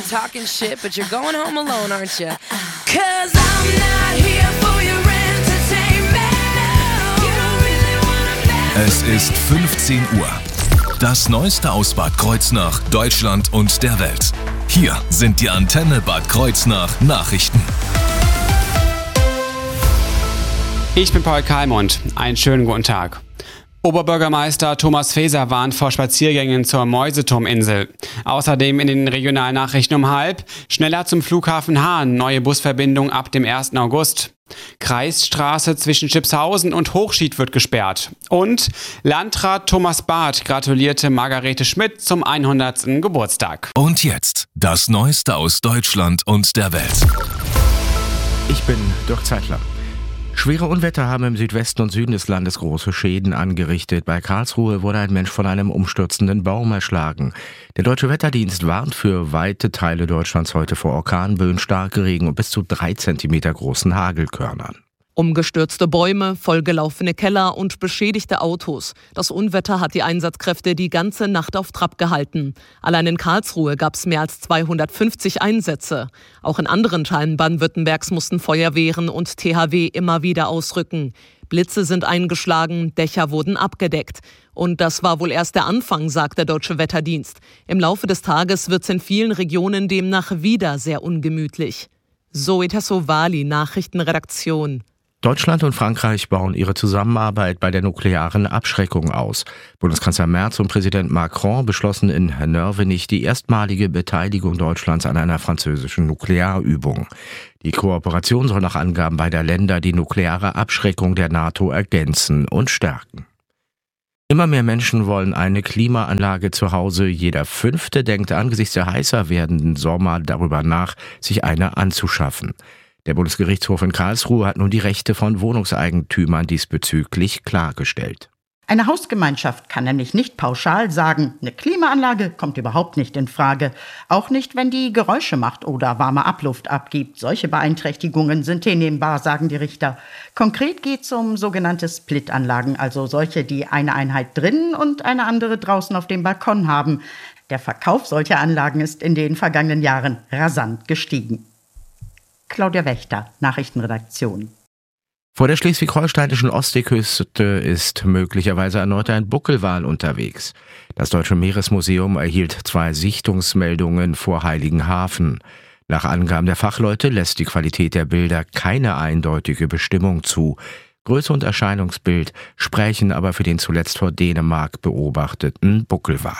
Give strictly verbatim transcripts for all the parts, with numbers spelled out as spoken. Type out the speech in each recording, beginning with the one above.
talking shit, but you're going home alone, aren't you? Cause I'm not here for your entertainment. You don't really wanna mess. Es ist fünfzehn Uhr. Das Neueste aus Bad Kreuznach, Deutschland und der Welt. Hier sind die Antenne Bad Kreuznach Nachrichten. Ich bin Paul Kalmund. Einen schönen guten Tag. Oberbürgermeister Thomas Faeser warnt vor Spaziergängen zur Mäuseturminsel. Außerdem in den Regionalnachrichten um halb. Schneller zum Flughafen Hahn. Neue Busverbindung ab dem ersten August. Kreisstraße zwischen Schipshausen und Hochschied wird gesperrt. Und Landrat Thomas Barth gratulierte Margarete Schmidt zum hundertsten Geburtstag. Und jetzt das Neueste aus Deutschland und der Welt. Ich bin Dirk Zeitler. Schwere Unwetter haben im Südwesten und Süden des Landes große Schäden angerichtet. Bei Karlsruhe wurde ein Mensch von einem umstürzenden Baum erschlagen. Der Deutsche Wetterdienst warnt für weite Teile Deutschlands heute vor Orkanböen, starke Regen und bis zu drei Zentimeter großen Hagelkörnern. Umgestürzte Bäume, vollgelaufene Keller und beschädigte Autos. Das Unwetter hat die Einsatzkräfte die ganze Nacht auf Trab gehalten. Allein in Karlsruhe gab es mehr als zweihundertfünfzig Einsätze. Auch in anderen Teilen Baden-Württembergs mussten Feuerwehren und T H W immer wieder ausrücken. Blitze sind eingeschlagen, Dächer wurden abgedeckt. Und das war wohl erst der Anfang, sagt der Deutsche Wetterdienst. Im Laufe des Tages wird es in vielen Regionen demnach wieder sehr ungemütlich. Zoe Tassovali, Nachrichtenredaktion. Deutschland und Frankreich bauen ihre Zusammenarbeit bei der nuklearen Abschreckung aus. Bundeskanzler Merz und Präsident Macron beschlossen in Nörvenich die erstmalige Beteiligung Deutschlands an einer französischen Nuklearübung. Die Kooperation soll nach Angaben beider Länder die nukleare Abschreckung der NATO ergänzen und stärken. Immer mehr Menschen wollen eine Klimaanlage zu Hause. Jeder Fünfte denkt angesichts der heißer werdenden Sommer darüber nach, sich eine anzuschaffen. Der Bundesgerichtshof in Karlsruhe hat nun die Rechte von Wohnungseigentümern diesbezüglich klargestellt. Eine Hausgemeinschaft kann nämlich nicht pauschal sagen, eine Klimaanlage kommt überhaupt nicht in Frage. Auch nicht, wenn die Geräusche macht oder warme Abluft abgibt. Solche Beeinträchtigungen sind hinnehmbar, sagen die Richter. Konkret geht es um sogenannte Split-Anlagen, also solche, die eine Einheit drinnen und eine andere draußen auf dem Balkon haben. Der Verkauf solcher Anlagen ist in den vergangenen Jahren rasant gestiegen. Claudia Wächter, Nachrichtenredaktion. Vor der schleswig-holsteinischen Ostseeküste ist möglicherweise erneut ein Buckelwal unterwegs. Das Deutsche Meeresmuseum erhielt zwei Sichtungsmeldungen vor Heiligenhafen. Nach Angaben der Fachleute lässt die Qualität der Bilder keine eindeutige Bestimmung zu. Größe und Erscheinungsbild sprechen aber für den zuletzt vor Dänemark beobachteten Buckelwal.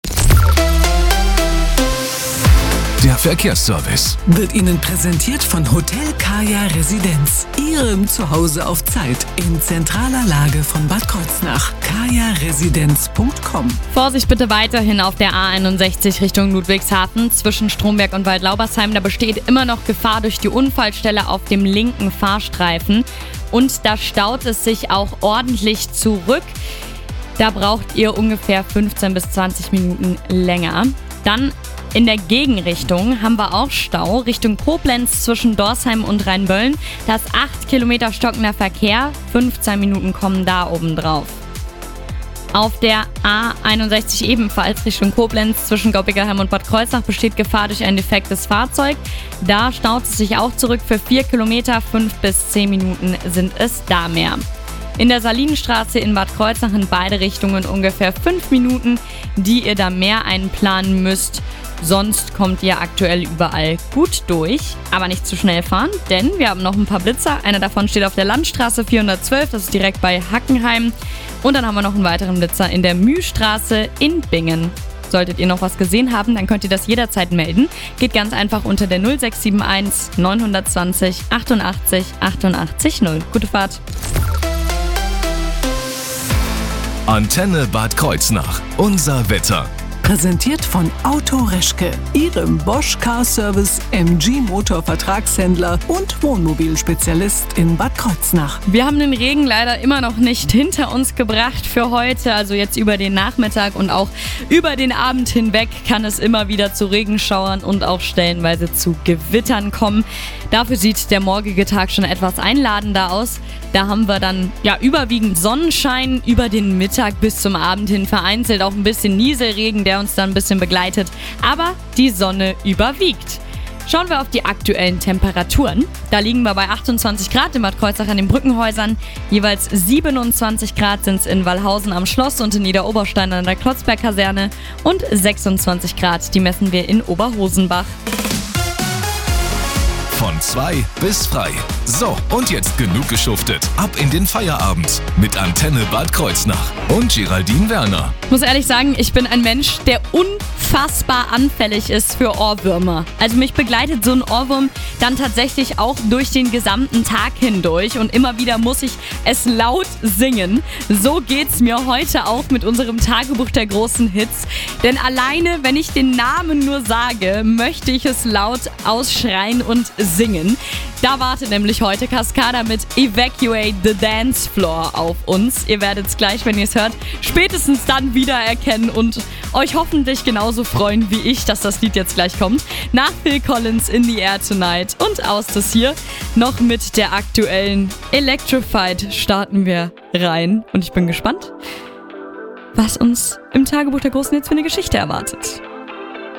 Der Verkehrsservice wird Ihnen präsentiert von Hotel Kaya Residenz. Ihrem Zuhause auf Zeit in zentraler Lage von Bad Kreuznach. kaya residenz punkt com. Vorsicht bitte weiterhin auf der A einundsechzig Richtung Ludwigshafen zwischen Stromberg und Waldlaubersheim. Da besteht immer noch Gefahr durch die Unfallstelle auf dem linken Fahrstreifen. Und da staut es sich auch ordentlich zurück. Da braucht ihr ungefähr fünfzehn bis zwanzig Minuten länger. Dann in der Gegenrichtung haben wir auch Stau Richtung Koblenz zwischen Dorsheim und Rheinböllen. Da ist acht Kilometer stockender Verkehr, fünfzehn Minuten kommen da oben drauf. Auf der A einundsechzig ebenfalls Richtung Koblenz zwischen Gaubiggerheim und Bad Kreuznach besteht Gefahr durch ein defektes Fahrzeug. Da staut es sich auch zurück für vier Kilometer, fünf bis zehn Minuten sind es da mehr. In der Salinenstraße in Bad Kreuznach in beide Richtungen ungefähr fünf Minuten, die ihr da mehr einplanen müsst. Sonst kommt ihr aktuell überall gut durch, aber nicht zu schnell fahren, denn wir haben noch ein paar Blitzer. Einer davon steht auf der Landstraße vierhundertzwölf, das ist direkt bei Hackenheim. Und dann haben wir noch einen weiteren Blitzer in der Mühlstraße in Bingen. Solltet ihr noch was gesehen haben, dann könnt ihr das jederzeit melden. Geht ganz einfach unter der null sechs sieben eins neun zwei null achtundachtzig achtundachtzig null. Gute Fahrt! Antenne Bad Kreuznach. Unser Wetter. Präsentiert von Auto Reschke, Ihrem Bosch Car Service M G Motor Vertragshändler und Wohnmobilspezialist in Bad Kreuznach. Wir haben den Regen leider immer noch nicht hinter uns gebracht für heute. Also jetzt über den Nachmittag und auch über den Abend hinweg kann es immer wieder zu Regenschauern und auch stellenweise zu Gewittern kommen. Dafür sieht der morgige Tag schon etwas einladender aus. Da haben wir dann ja überwiegend Sonnenschein, über den Mittag bis zum Abend hin vereinzelt auch ein bisschen Nieselregen, der der uns dann ein bisschen begleitet. Aber die Sonne überwiegt. Schauen wir auf die aktuellen Temperaturen. Da liegen wir bei achtundzwanzig Grad in Bad Kreuznach an den Brückenhäusern. Jeweils siebenundzwanzig Grad sind es in Wallhausen am Schloss und in Niederoberstein an der Klotzberg-Kaserne. Und sechsundzwanzig Grad, die messen wir in Oberhosenbach. Von zwei bis frei. So, und jetzt genug geschuftet. Ab in den Feierabend mit Antenne Bad Kreuznach und Geraldine Werner. Ich muss ehrlich sagen, ich bin ein Mensch, der unfassbar anfällig ist für Ohrwürmer. Also mich begleitet so ein Ohrwurm dann tatsächlich auch durch den gesamten Tag hindurch und immer wieder muss ich es laut singen. So geht's mir heute auch mit unserem Tagebuch der großen Hits. Denn alleine, wenn ich den Namen nur sage, möchte ich es laut ausschreien und singen. Da wartet nämlich heute Cascada mit Evacuate the Dance Floor auf uns. Ihr werdet es gleich, wenn ihr es hört, spätestens dann wiedererkennen und euch hoffentlich genauso freuen wie ich, dass das Lied jetzt gleich kommt. Nach Phil Collins In the Air Tonight und aus das hier noch mit der aktuellen Electrified starten wir rein. Und ich bin gespannt, was uns im Tagebuch der großen Hits für eine Geschichte erwartet.